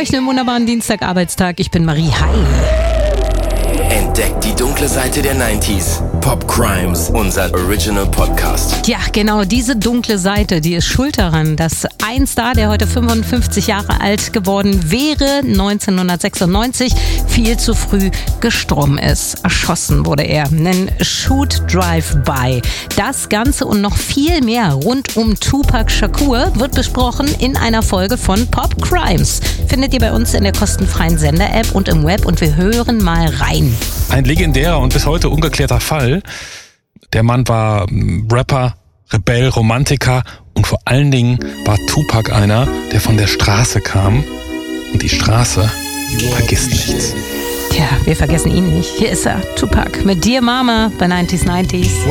euch einen wunderbaren Dienstagarbeitstag. Ich bin Marie. Hi. Entdeckt die dunkle Seite der 90s. Pop Crimes, unser Original Podcast. Ja, genau, diese dunkle Seite, die ist schuld daran, dass ein Star, der heute 55 Jahre alt geworden wäre, 1996 viel zu früh gestorben ist. Erschossen wurde er. Einen Shoot-Drive-By. Das Ganze und noch viel mehr rund um Tupac Shakur wird besprochen in einer Folge von Pop Crimes. Findet ihr bei uns in der kostenfreien Sender-App und im Web und wir hören mal rein. Ein legendärer und bis heute ungeklärter Fall. Der Mann war Rapper, Rebell, Romantiker und vor allen Dingen war Tupac einer, der von der Straße kam. Und die Straße vergisst nichts. Tja, wir vergessen ihn nicht. Hier ist er, Tupac mit Dear Mama bei 90s.